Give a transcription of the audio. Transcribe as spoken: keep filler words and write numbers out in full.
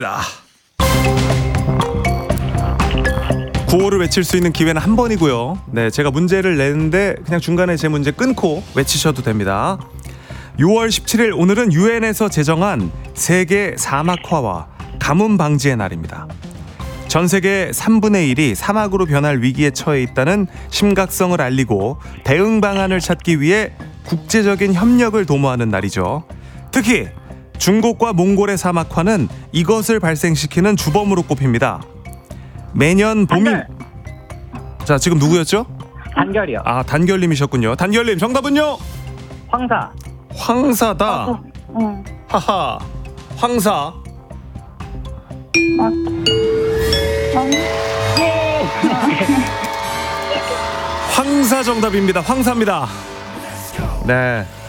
아. 구호를 외칠 수 있는 기회는 한 번이고요. 네, 제가 문제를 내는데 그냥 중간에 제 문제 끊고 외치셔도 됩니다. 유월 십칠일 오늘은 유엔에서 제정한 세계 사막화와 가뭄 방지의 날입니다. 전 세계 삼분의 일이 사막으로 변할 위기에 처해 있다는 심각성을 알리고 대응 방안을 찾기 위해 국제적인 협력을 도모하는 날이죠. 특히 중국과 몽골의 사막화는 이것을 발생시키는 주범으로 꼽힙니다. 매년 봄이 단결. 자 지금 누구였죠? 단결이요. 아 단결님이셨군요. 단결님 정답은요? 황사. 황사다. 어, 응. 하하. 황사. 어, 황사 정답입니다. 황사입니다. 네.